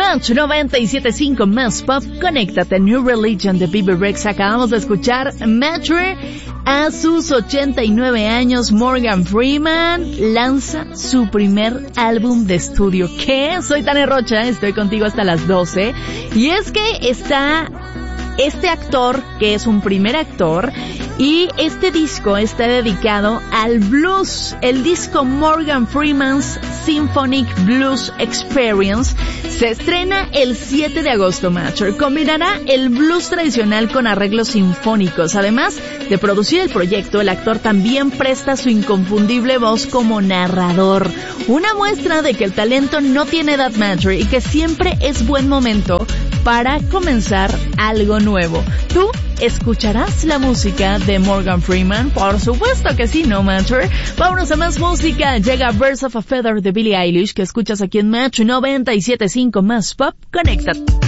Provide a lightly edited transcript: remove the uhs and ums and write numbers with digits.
Match 97.5 Más Pop, conéctate. New Religion de Bebe Rexha. Acabamos de escuchar Mature. A sus 89 años, Morgan Freeman lanza su primer álbum de estudio. ¿Qué? Soy Tania Rocha, estoy contigo hasta las 12. Y es que está este actor, que es un primer actor, y este disco está dedicado al blues. El disco Morgan Freeman's Symphonic Blues Experience se estrena el 7 de agosto. Mature combinará el blues tradicional con arreglos sinfónicos. Además de producir el proyecto, el actor también presta su inconfundible voz como narrador. Una muestra de que el talento no tiene edad, Mature, y que siempre es buen momento para comenzar algo nuevo. ¿Tú escucharás la música de Morgan Freeman? Por supuesto que sí, ¿no, Mature? Vámonos a más música. Llega Birds of a Feather de Billie Eilish, que escuchas aquí en Match 97.5 Más Pop. Conéctate.